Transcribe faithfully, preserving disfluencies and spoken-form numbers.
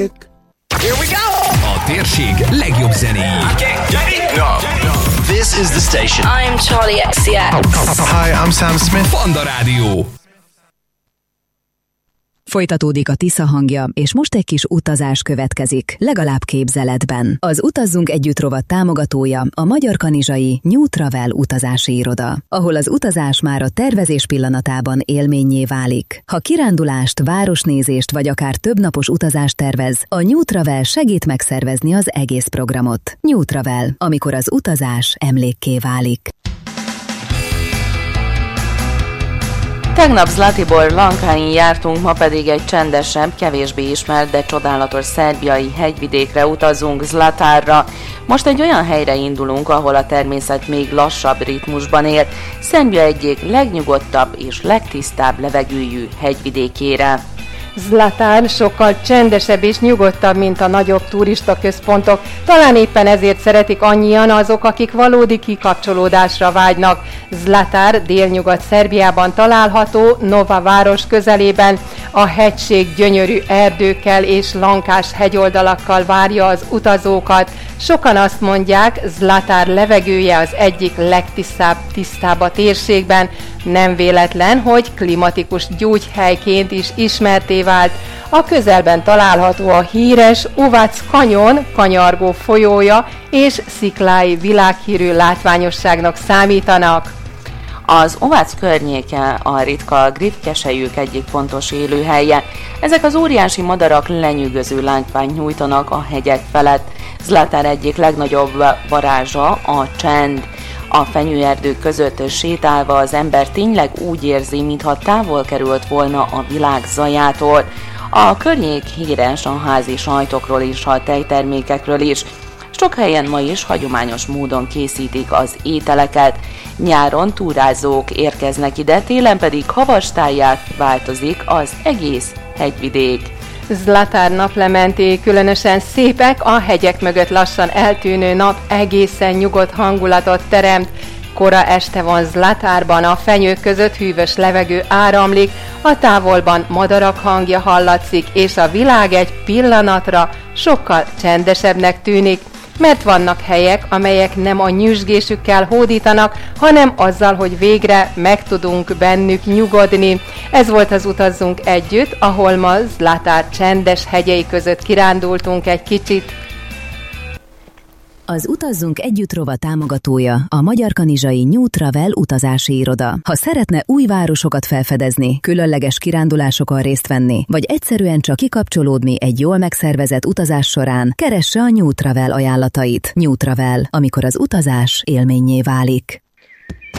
Here we go! A térség legjobb zenéi. Okay, no. This is the station. I'm Charlie X C X. Hi, I'm Sam Smith. Panda Rádió. Folytatódik a Tisza hangja, és most egy kis utazás következik, legalább képzeletben. Az Utazzunk Együtt rovat támogatója a Magyar Kanizsai New Travel utazási iroda, ahol az utazás már a tervezés pillanatában élménnyé válik. Ha kirándulást, városnézést vagy akár többnapos utazást tervez, a New Travel segít megszervezni az egész programot. New Travel, amikor az utazás emlékké válik. Tegnap Zlatibor Lankáin jártunk, ma pedig egy csendesebb, kevésbé ismert, de csodálatos szerbiai hegyvidékre utazunk, Zlatárra. Most egy olyan helyre indulunk, ahol a természet még lassabb ritmusban él, Szerbia egyik legnyugodtabb és legtisztább levegőjű hegyvidékére. Zlatár sokkal csendesebb és nyugodtabb, mint a nagyobb turistaközpontok. Talán éppen ezért szeretik annyian azok, akik valódi kikapcsolódásra vágynak. Zlatár délnyugat Szerbiában található, Nova város közelében. A hegység gyönyörű erdőkkel és lankás hegyoldalakkal várja az utazókat. Sokan azt mondják, Zlatár levegője az egyik legtisztább tisztább a térségben. Nem véletlen, hogy klimatikus gyógyhelyként is ismerté vált. A közelben található a híres Uvac kanyon, kanyargó folyója és sziklái világhírű látványosságnak számítanak. Az Ovac környéke a ritka grifkesejük egyik fontos élőhelye. Ezek az óriási madarak lenyűgöző látványt nyújtanak a hegyek felett. Zlatár egyik legnagyobb varázsa a csend. A fenyőerdők között sétálva az ember tényleg úgy érzi, mintha távol került volna a világ zajától. A környék híres a házi sajtokról és a tejtermékekről is. Sok helyen ma is hagyományos módon készítik az ételeket. Nyáron túrázók érkeznek ide, télen pedig havastáját változik az egész hegyvidék. Zlatár naplementé különösen szépek, a hegyek mögött lassan eltűnő nap egészen nyugodt hangulatot teremt. Kora este van Zlatárban, a fenyők között hűvös levegő áramlik, a távolban madarak hangja hallatszik, és a világ egy pillanatra sokkal csendesebbnek tűnik, mert vannak helyek, amelyek nem a nyüzsgésükkel hódítanak, hanem azzal, hogy végre meg tudunk bennük nyugodni. Ez volt az Utazzunk Együtt, ahol ma Zlatár csendes hegyei között kirándultunk egy kicsit. Az Utazzunk Együtt rovat támogatója a Magyar Kanizsai New Travel utazási iroda. Ha szeretne új városokat felfedezni, különleges kirándulásokon részt venni, vagy egyszerűen csak kikapcsolódni egy jól megszervezett utazás során, keresse a New Travel ajánlatait. New Travel, amikor az utazás élménnyé válik.